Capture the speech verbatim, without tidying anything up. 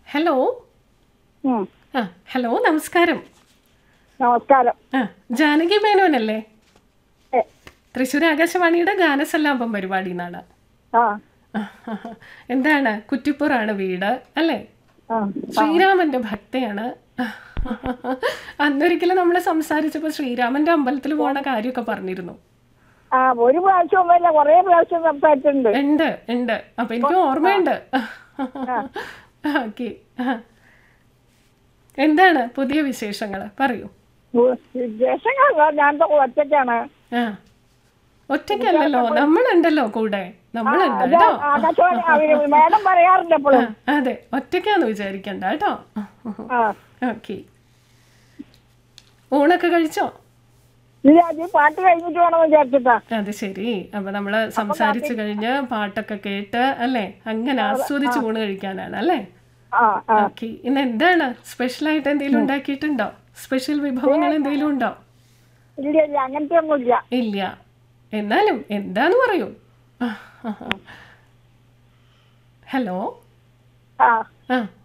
Hello ആ hello നമസ്കാരം. നമസ്കാരം. ആ ജാനകി മേനോനല്ലേ? തൃശ്ശൂർ ആകാശവാണിയുടെ ഗാനസല്ലാപം പരിപാടി എന്നാണ്. എന്താണ്, കുറ്റിപ്പുറാണ് വീട് അല്ലേ? ശ്രീരാമന്റെ ഭക്തയാണ്. അന്നൊരിക്കലും നമ്മൾ സംസാരിച്ചപ്പോ ശ്രീരാമന്റെ അമ്പലത്തിൽ പോണ കാര്യമൊക്കെ പറഞ്ഞിരുന്നു. ആ ഒരു പ്രാവശ്യം കൊറേ പ്രാവശ്യം സംസാരിച്ചിട്ടുണ്ട്. ഉണ്ട് ഉണ്ട് അപ്പൊ എനിക്ക് ഓർമ്മയുണ്ട്. ഓക്കെ, എന്താണ് പുതിയ വിശേഷങ്ങള് പറയൂ. വിശേഷങ്ങൾ ഞാൻ ഒറ്റയ്ക്കാണ്. ആ ഒറ്റയ്ക്കല്ലല്ലോ, നമ്മളുണ്ടല്ലോ കൂടെ, നമ്മളുണ്ട് കേട്ടോ. മേഡം പറയാറുണ്ട് എപ്പോഴും. അതെ, ഒറ്റയ്ക്കാന്ന് വിചാരിക്കണ്ട കേട്ടോ. ഓക്കെ, ഊണൊക്കെ കഴിച്ചോ? പാട്ട് കഴിഞ്ഞിട്ട് വേണം വിചാരിച്ചിട്ടാ. അത് ശരി. അപ്പൊ നമ്മള് സംസാരിച്ചു കഴിഞ്ഞ് പാട്ടൊക്കെ കേട്ട് അല്ലേ, അങ്ങനെ ആസ്വദിച്ച് ഊണ് കഴിക്കാനാണ് അല്ലേ? ഓക്കെ, ഇന്ന് എന്താണ് സ്പെഷ്യൽ ആയിട്ട് എന്തെങ്കിലും ഉണ്ടാക്കിയിട്ടുണ്ടോ? സ്പെഷ്യൽ വിഭവങ്ങൾ എന്തെങ്കിലും ഉണ്ടോ? ഇല്ല ഇല്ല അങ്ങനത്തെ ഒന്നുമില്ല. ഇല്ല, എന്നാലും എന്താന്ന് പറയൂ. ഹലോ. ആ ആ